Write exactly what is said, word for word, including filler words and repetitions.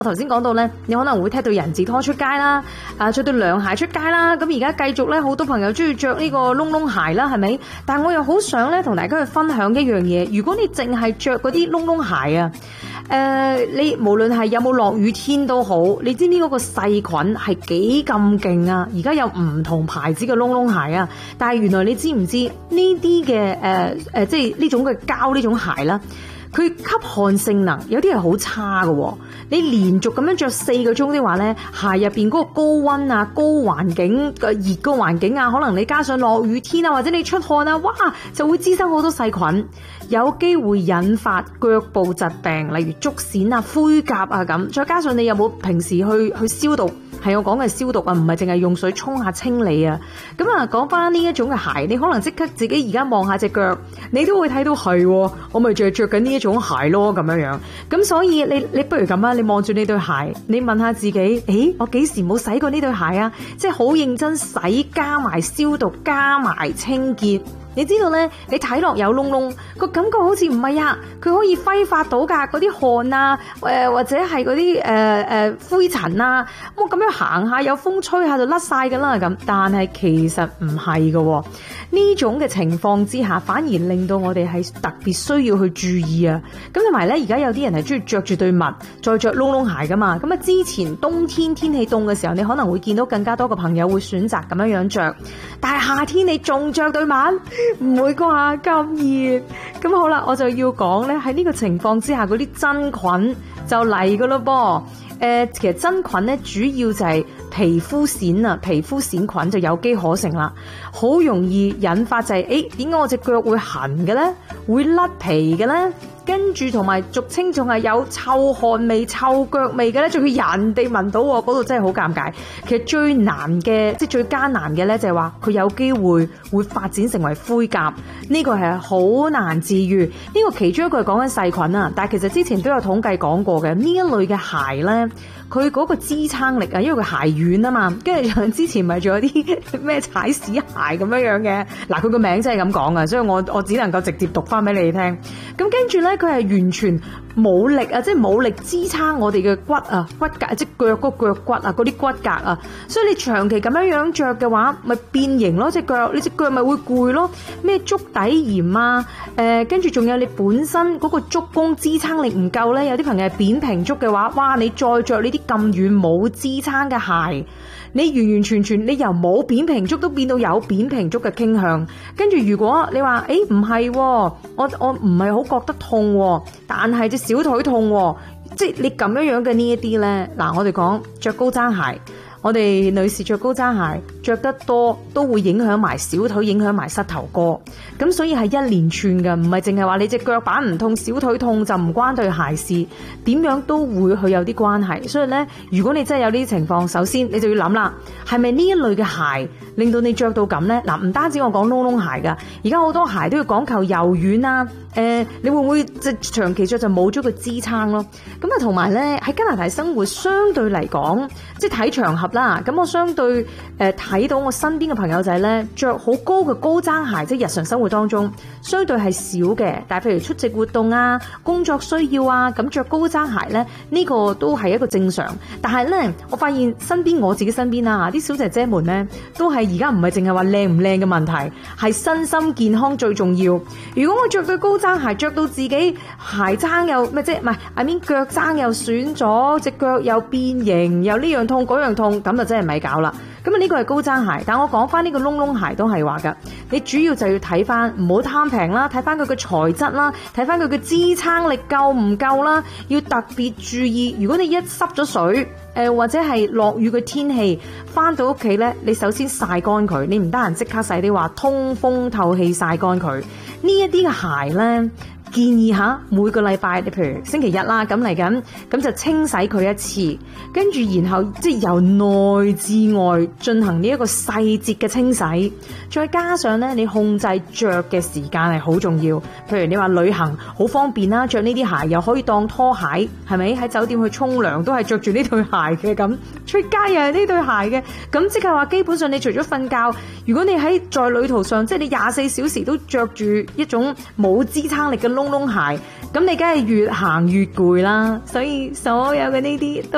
我頭先講到咧，你可能會踢到人字拖出街啦，啊着對涼鞋出街啦，咁而家繼續咧，好多朋友中意着呢個窿窿鞋啦，係咪？但係我又好想咧同大家去分享一樣嘢，如果你淨係着嗰啲窿窿鞋啊，誒、呃，你無論係有冇落雨天都好，你知唔知嗰個細菌係幾咁勁啊？而家有唔同牌子嘅窿窿鞋啊，但係原來你知唔知呢啲嘅誒誒，即係呢種嘅膠呢種鞋啦？佢吸汗性能有啲係好差嘅，你連續咁樣着四個鐘的話咧，鞋入邊嗰個高溫啊、高環境嘅熱嘅環境啊，可能你加上落雨天啊，或者你出汗啊，哇，就會滋生好多細菌，有機會引發腳部疾病，例如足癬啊、灰甲啊咁。再加上你有冇平時去去消毒？係我講嘅消毒啊，唔係淨係用水沖下清理啊。咁啊，講翻呢一種嘅鞋，你可能即刻自己而家望下隻腳，你都會睇到係，我咪就係着緊呢一種鞋咯，咁樣樣。咁所以你你不如咁啊，你望住呢對鞋，你問下自己，誒，我幾時冇洗過呢對鞋啊？即係好認真洗，加埋消毒，加埋清潔。你知道咧，你睇落有窿窿，個感覺好似唔係啊，佢可以揮發到㗎嗰啲汗啊，誒、呃、或者係嗰啲誒誒灰塵啊，我咁樣行下有風吹下就甩晒㗎啦咁，但係其實唔係㗎，呢種嘅情況之下，反而令到我哋係特別需要去注意啊。咁同埋咧，而家有啲人係中意着住對襪，再着窿窿鞋㗎嘛。咁啊，之前冬天天氣凍嘅時候，你可能會見到更加多嘅朋友會選擇咁樣樣着，但係夏天你仲着對襪？唔會啩咁熱，咁好啦，我就要講咧，喺呢個情況之下，嗰啲真菌就嚟噶咯噃。誒、呃，其實真菌咧主要就係皮膚癬啊，皮膚癬菌就有機可乘啦，好容易引發就係、是，誒，點解我隻腳會痕嘅咧？會甩皮嘅咧？跟住同埋俗稱仲係有臭汗味、臭腳味嘅咧，仲要人哋聞到喎，嗰度真係好尷尬。其實最難嘅，即係最艱難嘅咧，就係話佢有機會會發展成為灰甲，呢個係好難治癒。呢個其中一個係講緊細菌啊，但係其實之前都有統計講過嘅，呢一類嘅鞋咧，佢嗰個支撐力啊，因為佢鞋軟啊嘛，跟住之前咪仲有啲咩踩屎鞋咁樣樣嘅，嗱佢個名真係咁講啊，所以我我只能夠直接讀翻俾你聽。咁跟住咧，佢係完全冇力啊，即係冇力支撐我哋嘅骨啊、骨骼，即係腳嗰腳骨啊、嗰啲骨骼啊，所以你長期咁樣樣着嘅話，咪變形咯隻腳，你隻腳咪會攰咯，咩足底炎啊，誒跟住仲有你本身嗰個足弓支撐力唔夠咧，有啲朋友係扁平足嘅話，哇！你再着呢啲咁軟冇支撐嘅鞋，你完完全全你由冇扁平足都變到有扁平足嘅傾向，跟住如果你話誒唔係，我我唔係好覺得痛喎，但係隻小腿痛喎，即係你咁樣樣嘅呢一啲咧，嗱我哋講着高踭鞋。我哋女士着高踭鞋着得多都會影響埋小腿，影響埋膝頭哥，咁所以係一連串嘅，唔係淨係話你隻腳板唔痛，小腿痛就唔關對鞋事，點樣都會去有啲關係。所以咧，如果你真係有呢啲情況，首先你就要諗啦，係咪呢一類嘅鞋令到你着到咁咧？嗱，唔單止我講窿窿鞋噶，而家好多鞋都要講求柔軟啊。誒、呃，你會唔會即係長期着就冇咗個支撐咯？咁啊，同埋咧喺加拿大生活相對嚟講，即係睇場合啦。咁我相對誒睇、呃、到我身邊嘅朋友仔咧，着好高嘅高踭鞋，即係日常生活當中相對係少嘅。但係譬如出席活動啊、工作需要啊，咁着高踭鞋咧，呢、這個都係一個正常。但係咧，我發現身邊我自己身邊啊，啲小姐姐們咧，都係而家唔係淨係話靚唔靚嘅問題，係身心健康最重要。如果我着對高踭鞋着到自己鞋踭又咩即係唔係，I mean 腳踭又損咗，隻腳又變形，又呢樣痛嗰樣痛，咁就真係咪搞啦。咁啊呢個係高踭鞋，但我講翻呢個窿窿鞋都係話噶，你主要就要睇翻，唔好貪平啦，睇翻佢嘅材質啦，睇翻佢嘅支撐力夠唔夠啦，要特別注意。如果你一濕咗水，誒、呃、或者係落雨嘅天氣，翻到屋企咧，你首先曬乾佢，你唔得閒即刻洗，你話通風透氣曬乾佢。呢一啲嘅鞋咧，建議下每個禮拜，你譬如星期日啦，咁嚟緊，咁就清洗佢一次，跟住然後即係由內至外進行呢一個細節嘅清洗，再加上咧你控制着嘅時間係好重要。譬如你話旅行好方便啦，着呢啲鞋又可以當拖鞋，係咪？喺酒店去沖涼都係着住呢對鞋嘅，咁出街又係呢對鞋嘅，咁即係話基本上你除咗瞓覺，如果你喺在，在旅途上，即係你廿四小時都着住一種冇支撐力嘅窿窿鞋，咁你梗係越行越攰啦。所以所有嘅呢啲都